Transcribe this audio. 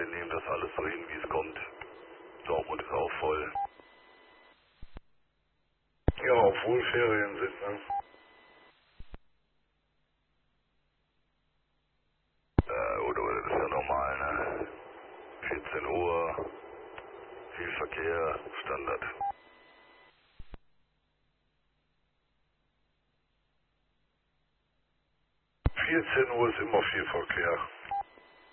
wir nehmen das alles so hin, wie es kommt. Dortmund ist auch voll. Ja, obwohl Ferien sind, ne? Oder das ist ja normal, ne? 14 Uhr, viel Verkehr, Standard. 14 Uhr ist immer viel Verkehr.